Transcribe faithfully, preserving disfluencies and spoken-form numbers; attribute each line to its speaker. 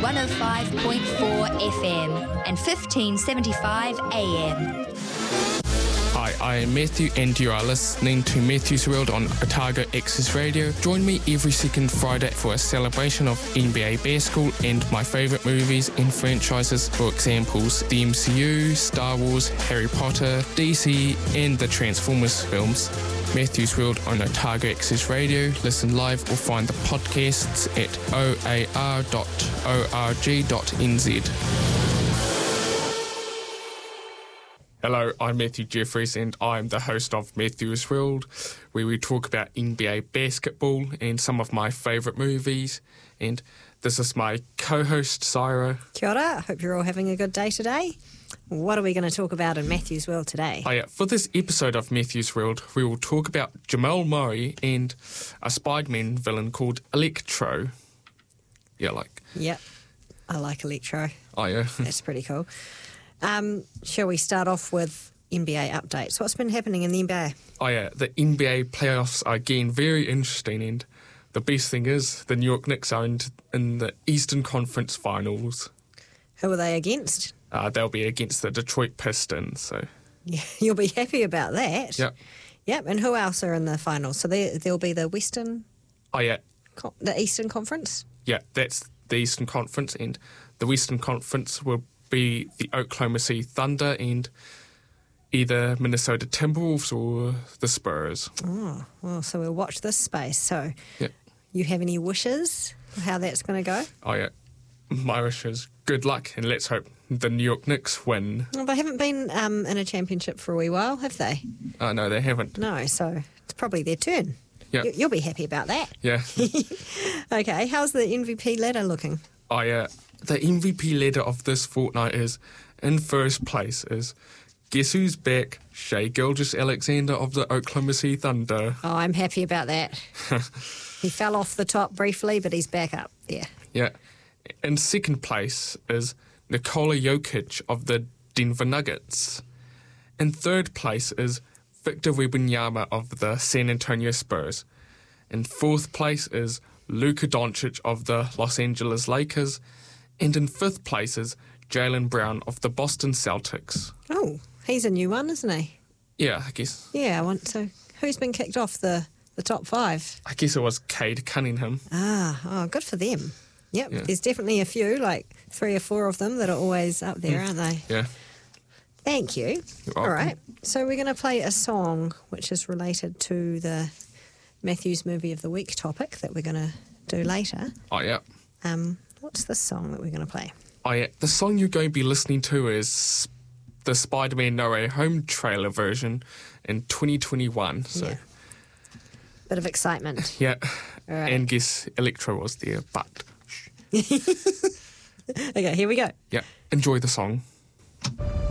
Speaker 1: one oh five point four F M and fifteen seventy-five A M.
Speaker 2: Hi, I am Matthew and you are listening to Matthew's World on Otago Access Radio. Join me every second Friday for a celebration of N B A basketball and my favourite movies and franchises. For examples, the M C U, Star Wars, Harry Potter, D C and the Transformers films. Matthew's World on Otago Access Radio. Listen live or find the podcasts at o a r dot org dot n z. Hello, I'm Matthew Jeffries and I'm the host of Matthew's World, where we talk about N B A basketball and some of my favourite movies. And this is my co-host, Syra.
Speaker 3: Kia ora, I hope you're all having a good day today. What are we going to talk about in Matthew's World today?
Speaker 2: Oh, yeah. For this episode of Matthew's World, we will talk about Jamal Murray and a Spider-Man villain called Electro. Yeah, like...
Speaker 3: Yep, I like Electro.
Speaker 2: Oh, yeah.
Speaker 3: That's pretty cool. Um, shall we start off with N B A updates? What's been happening in the N B A?
Speaker 2: Oh, yeah. The N B A playoffs are again very interesting, and the best thing is the New York Knicks are in, in the Eastern Conference Finals.
Speaker 3: Who are they against?
Speaker 2: Uh, they'll be against the Detroit Pistons, so...
Speaker 3: Yeah, you'll be happy about that.
Speaker 2: Yep.
Speaker 3: Yep, and who else are in the finals? So there, there'll be the Western...
Speaker 2: Oh, yeah.
Speaker 3: The Eastern Conference?
Speaker 2: Yeah, that's the Eastern Conference, and the Western Conference will be the Oklahoma City Thunder and either Minnesota Timberwolves or the Spurs.
Speaker 3: Oh, well, so we'll watch this space. So
Speaker 2: Yep.
Speaker 3: You have any wishes for how that's going to go?
Speaker 2: Oh, yeah. My wish is good luck, and let's hope the New York Knicks win.
Speaker 3: Well, they haven't been um, in a championship for a wee while, have they?
Speaker 2: Oh, no, they haven't.
Speaker 3: No, so it's probably their turn.
Speaker 2: Yeah.
Speaker 3: You, you'll be happy about that.
Speaker 2: Yeah.
Speaker 3: Okay, how's the M V P ladder looking?
Speaker 2: Oh, yeah. The M V P ladder of this fortnight is, in first place is, guess who's back? Shai Gilgeous-Alexander of the Oklahoma City Thunder.
Speaker 3: Oh, I'm happy about that. He fell off the top briefly, but he's back up there.
Speaker 2: Yeah. In second place is Nikola Jokic of the Denver Nuggets. In third place is Victor Wembanyama of the San Antonio Spurs. In fourth place is Luka Doncic of the Los Angeles Lakers. And in fifth place is Jaylen Brown of the Boston Celtics.
Speaker 3: Oh, he's a new one, isn't he?
Speaker 2: Yeah, I guess.
Speaker 3: Yeah, I want to. Who's been kicked off the, the top five?
Speaker 2: I guess it was Cade Cunningham.
Speaker 3: Ah, oh, good for them. Yep,
Speaker 2: Yeah.
Speaker 3: There's definitely a few, like three or four of them that are always up there,
Speaker 2: Mm.
Speaker 3: aren't they?
Speaker 2: Yeah.
Speaker 3: Thank you.
Speaker 2: You're
Speaker 3: All
Speaker 2: welcome.
Speaker 3: right, so we're going to play a song which is related to the Matthew's Movie of the Week topic that we're going to do later.
Speaker 2: Oh, yeah.
Speaker 3: Um, what's the song that we're going to play?
Speaker 2: Oh, yeah. The song you're going to be listening to is the Spider-Man No Way Home trailer version in twenty twenty-one. So,
Speaker 3: Yeah. Bit of excitement.
Speaker 2: yeah.
Speaker 3: All right.
Speaker 2: And guess Electro was there, but...
Speaker 3: Okay, here we go.
Speaker 2: Yeah. Enjoy the song.